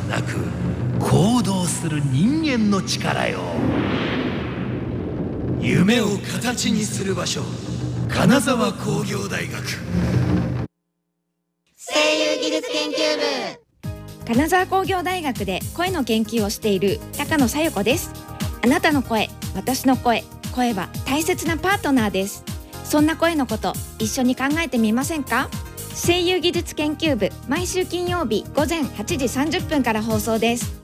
なく行動する人間の力よ。夢を形にする場所、金沢工業大学。 声優技術研究部。 金沢工業大学で声の研究をしている高野紗友子です。あなたの声、私の声、声は大切なパートナーです。そんな声のこと一緒に考えてみませんか？声優技術研究部、毎週金曜日午前8時30分から放送です。